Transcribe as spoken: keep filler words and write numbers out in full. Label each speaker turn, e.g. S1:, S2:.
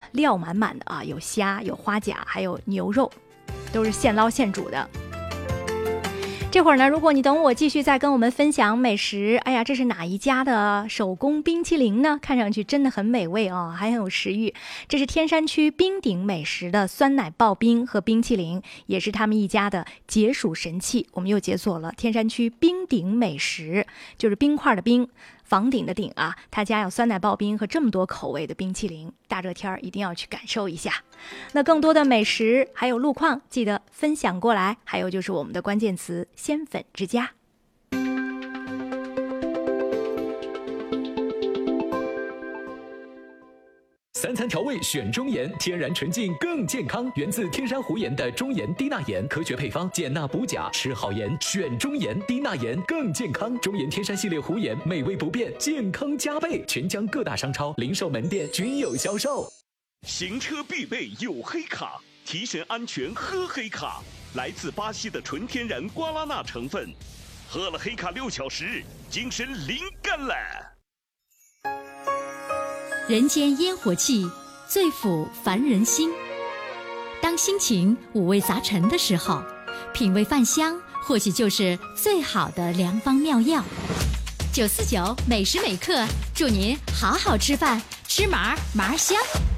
S1: 料满满的啊，有虾，有花甲，还有牛肉，都是现捞现煮的。这会儿呢，如果你等我继续再跟我们分享美食，哎呀，这是哪一家的手工冰淇淋呢？看上去真的很美味哦，还很有食欲。这是天山区冰鼎美食的酸奶刨冰和冰淇淋，也是他们一家的解暑神器。我们又解锁了天山区冰鼎美食，就是冰块的冰，房顶的顶啊，他家有酸奶刨冰和这么多口味的冰淇淋，大热天一定要去感受一下。那更多的美食还有路况，记得分享过来。还有就是我们的关键词鲜粉之家。
S2: 三餐调味选中盐，天然纯净更健康，源自天山湖盐的中盐低钠盐，科学配方，减钠补钾，吃好盐选中盐，低钠盐更健康。中盐天山系列湖盐，美味不变，健康加倍，全江各大商超、零售门店均有销售。
S3: 行车必备有黑卡，提神安全喝黑卡，来自巴西的纯天然瓜拉纳成分，喝了黑卡六小时，精神灵感了。
S4: 人间烟火气，最抚凡人心。当心情五味杂陈的时候，品味饭香或许就是最好的良方妙药。九四九每时每刻，祝您好好吃饭，吃麻麻香。